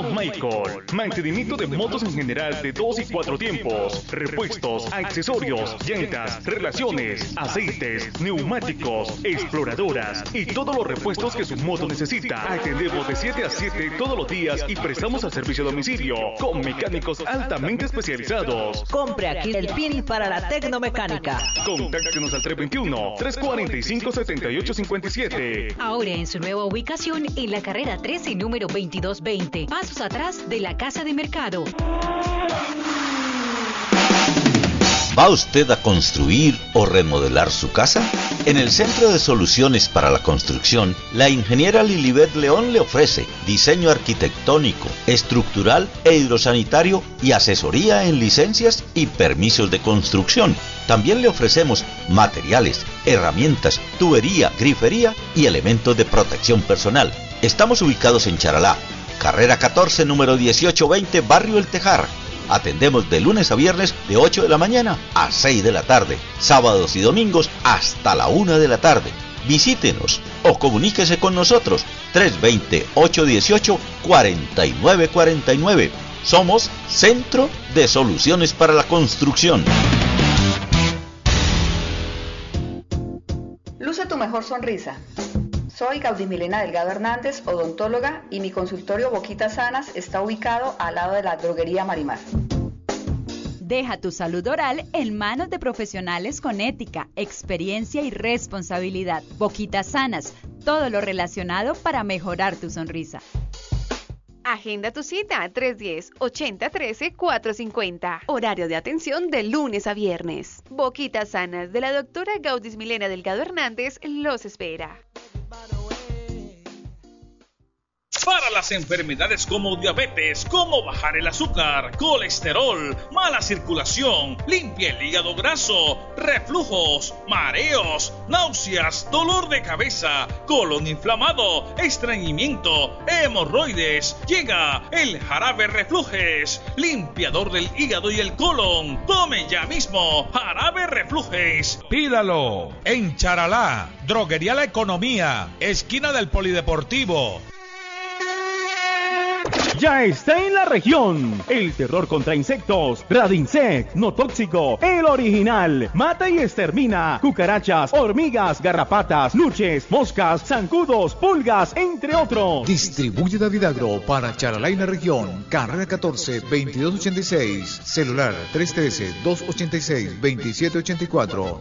Don Michael. Mantenimiento de motos en general de 2 y 4 tiempos. Repuestos, accesorios, llantas, relaciones, aceites, neumáticos, exploradoras y todos los repuestos que su moto necesita. Atendemos de 7 a 7 todos los días y prestamos el servicio a domicilio con mecánicos altamente especializados. Compre aquí el PIN para la tecnomecánica. Contáctenos al 321-345-7857. Ahora en su nueva ubicación en la carrera 13, número 2220, pasos atrás de la Casa de Mercado. ¿Va usted a construir o remodelar su casa? En el Centro de Soluciones para la Construcción, la ingeniera Lilibet León le ofrece diseño arquitectónico, estructural e hidrosanitario y asesoría en licencias y permisos de construcción. También le ofrecemos materiales, herramientas, tubería, grifería y elementos de protección personal. Estamos ubicados en Charalá, carrera 14, número 1820, barrio El Tejar. Atendemos de lunes a viernes de 8 de la mañana a 6 de la tarde, sábados y domingos hasta la 1 de la tarde. Visítenos o comuníquese con nosotros 320-818-4949. Somos Centro de Soluciones para la Construcción. Luce tu mejor sonrisa. Soy Gaudimilena Delgado Hernández, odontóloga, y mi consultorio Boquitas Sanas está ubicado al lado de la droguería Marimar. Deja tu salud oral en manos de profesionales con ética, experiencia y responsabilidad. Boquitas Sanas, todo lo relacionado para mejorar tu sonrisa. Agenda tu cita 310-8013-450. Horario de atención de lunes a viernes. Boquitas Sanas de la doctora Gaudismilena Delgado Hernández los espera. Para las enfermedades como diabetes, como bajar el azúcar, colesterol, mala circulación, limpia el hígado graso, reflujos, mareos, náuseas, dolor de cabeza, colon inflamado, estreñimiento, hemorroides, llega el jarabe Reflujes, limpiador del hígado y el colon. Tome ya mismo jarabe Reflujes. Pídalo en Charalá, Droguería La Economía, esquina del Polideportivo. Ya está en la región. El terror contra insectos. Radinsect, no tóxico, el original. Mata y extermina cucarachas, hormigas, garrapatas, luches, moscas, zancudos, pulgas, entre otros. Distribuye David Agro para Charalá y la región. Carrera 14, 2286. Celular 313-286-2784.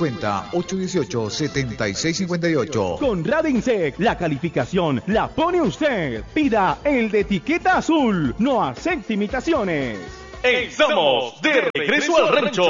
350-818-7658. Con Radinsect, la calificación la pone usted. Pida el de etiqueta azul. No acepte imitaciones. Estamos de regreso al rancho.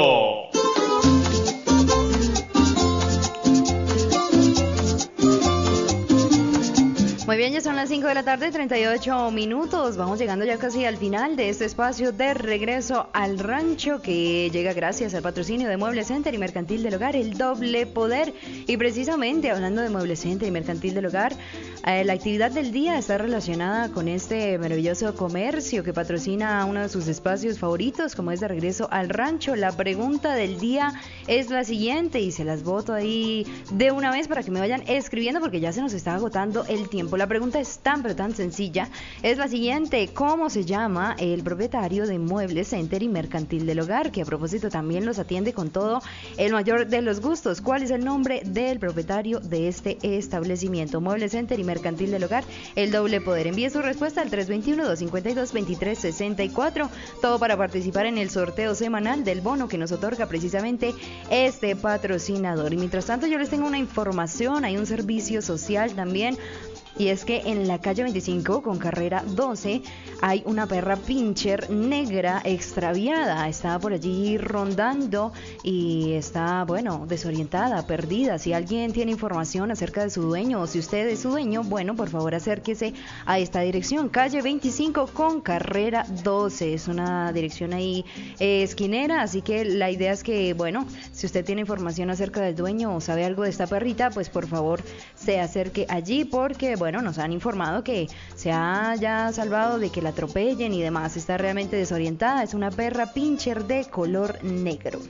Muy bien, ya son las 5 de la tarde, 38 minutos. Vamos llegando ya casi al final de este espacio de regreso al rancho, que llega gracias al patrocinio de Mueble Center y Mercantil del Hogar, el doble poder. Y precisamente hablando de Mueble Center y Mercantil del Hogar, la actividad del día está relacionada con este maravilloso comercio que patrocina uno de sus espacios favoritos, como es de regreso al rancho. La pregunta del día es la siguiente y se las boto ahí de una vez para que me vayan escribiendo porque ya se nos está agotando el tiempo. La pregunta es tan pero tan sencilla, es la siguiente: ¿cómo se llama el propietario de Mueble Center y Mercantil del Hogar, que a propósito también los atiende con todo el mayor de los gustos? ¿Cuál es el nombre del propietario de este establecimiento? Mueble Center y Mercantil del Hogar, el doble poder. Envíe su respuesta al 321-252-2364, todo para participar en el sorteo semanal del bono que nos otorga precisamente este patrocinador. Y mientras tanto yo les tengo una información, hay un servicio social también. Y es que en la calle 25 con carrera 12 hay una perra pincher negra extraviada. Está por allí rondando y está, bueno, desorientada, perdida. Si alguien tiene información acerca de su dueño o si usted es su dueño, bueno, por favor acérquese a esta dirección. Calle 25 con carrera 12. Es una dirección ahí esquinera, así que la idea es que, bueno, si usted tiene información acerca del dueño o sabe algo de esta perrita, pues por favor se acerque allí porque, bueno, nos han informado que se ha ya salvado de que la atropellen y demás. Está realmente desorientada. Es una perra pincher de color negro.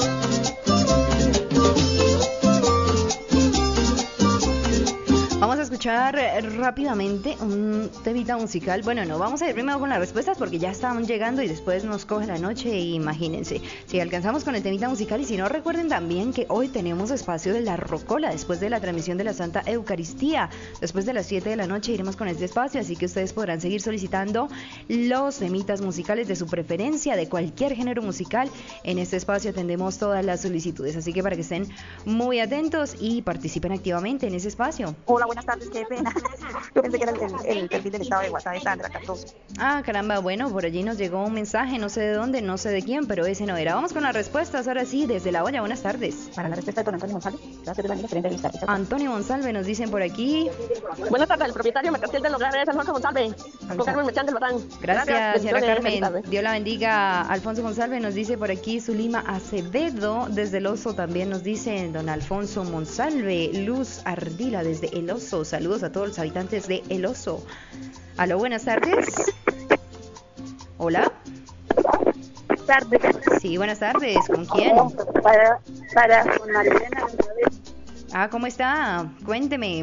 Vamos a escuchar escuchar rápidamente un temita musical. Bueno, no, vamos a ir primero con las respuestas porque ya están llegando y después nos coge la noche. Imagínense, si alcanzamos con el temita musical. Y si no, recuerden también que hoy tenemos espacio de la Rocola después de la transmisión de la Santa Eucaristía. Después de las 7 de la noche iremos con este espacio, así que ustedes podrán seguir solicitando los temitas musicales de su preferencia, de cualquier género musical. En este espacio atendemos todas las solicitudes, así que para que estén muy atentos y participen activamente en ese espacio. Hola, buenas tardes, qué pena. Yo pensé que era el perfil del estado de WhatsApp de Sandra 14. Ah, caramba, bueno, por allí nos llegó un mensaje, no sé de dónde, no sé de quién, pero ese no era. Vamos con las respuestas, ahora sí, desde La Olla, buenas tardes. Para la respuesta de don Antonio Monsalve, gracias de la excelente vista. Antonio Monsalve nos dicen por aquí. Buenas tardes, el propietario mercantil del hogar es Alfonso Monsalve, con Carmen Merchán del Batán. Gracias, señora Carmen. Dios la bendiga. Alfonso Monsalve nos dice por aquí Zulima Acevedo, desde El Oso también nos dice don Alfonso Monsalve. Luz Ardila desde El Oso, saludos a todos los habitantes de El Oso. Aló, buenas tardes. Hola. Buenas tardes. Sí, buenas tardes. ¿Con quién? Para con Marilena. Ah, ¿cómo está? Cuénteme.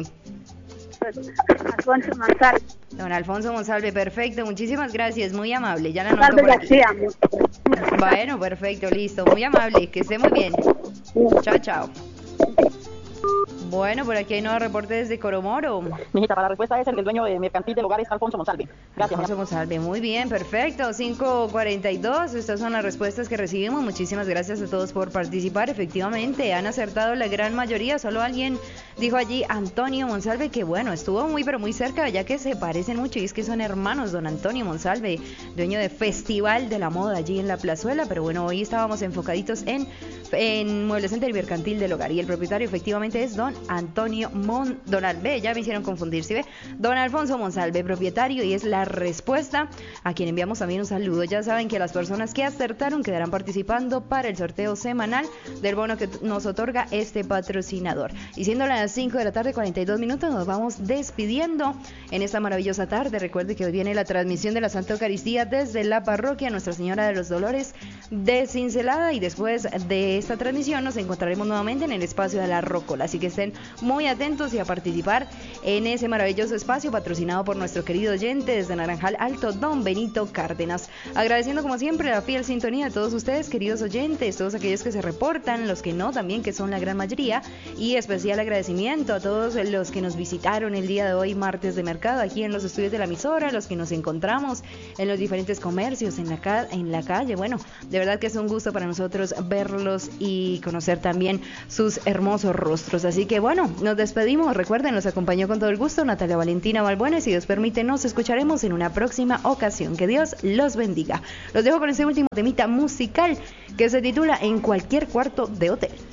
Alfonso Monsalve. Don Alfonso Monsalve, perfecto, muchísimas gracias, muy amable, ya la anoto por aquí. Bueno, perfecto, listo, muy amable, que esté muy bien. Chao, chao. Bueno, por aquí hay nuevos reportes de Coromoro. Mijita, para la respuesta es el dueño de mercantil del hogar es Alfonso Monsalve. Gracias. Alfonso Monsalve, muy bien, perfecto. 5:42, estas son las respuestas que recibimos. Muchísimas gracias a todos por participar. Efectivamente, han acertado la gran mayoría. Solo alguien dijo allí, Antonio Monsalve, que bueno, estuvo muy pero muy cerca, ya que se parecen mucho y es que son hermanos. Don Antonio Monsalve, dueño de Festival de la Moda allí en la Plazuela, pero bueno, hoy estábamos enfocaditos en Muebles Center y Mercantil del Hogar, y el propietario efectivamente es don Antonio Donalve, ya me hicieron confundir, ¿sí ve? Don Alfonso Monsalve, propietario, y es la respuesta a quien enviamos también un saludo. Ya saben que las personas que acertaron quedarán participando para el sorteo semanal del bono que nos otorga este patrocinador. Y siendo las 5 de la tarde, 42 minutos, nos vamos despidiendo en esta maravillosa tarde. Recuerde que hoy viene la transmisión de la Santa Eucaristía desde la parroquia Nuestra Señora de los Dolores de Cincelada, y después de esta transmisión nos encontraremos nuevamente en el espacio de la Rocola, así que estén muy atentos y a participar en ese maravilloso espacio patrocinado por nuestro querido oyente desde Naranjal Alto, don Benito Cárdenas. Agradeciendo como siempre la fiel sintonía de todos ustedes, queridos oyentes, todos aquellos que se reportan, los que no también, que son la gran mayoría, y especial agradecimiento a todos los que nos visitaron el día de hoy, martes de mercado, aquí en los estudios de la emisora, los que nos encontramos en los diferentes comercios, en la calle. Bueno, de verdad que es un gusto para nosotros verlos y conocer también sus hermosos rostros. Así que bueno, nos despedimos. Recuerden, nos acompañó con todo el gusto Natalia Valentina Balbuena, y si Dios permite nos escucharemos en una próxima ocasión. Que Dios los bendiga. Los dejo con este último temita musical que se titula En cualquier cuarto de hotel.